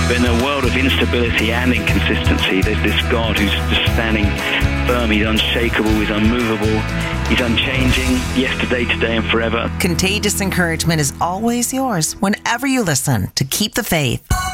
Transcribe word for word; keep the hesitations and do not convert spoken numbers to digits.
But in a world of instability and inconsistency, there's this God who's just standing firm. He's unshakable, he's unmovable, he's unchanging, yesterday, today, and forever. Contagious encouragement is always yours whenever you listen to Keep the Faith.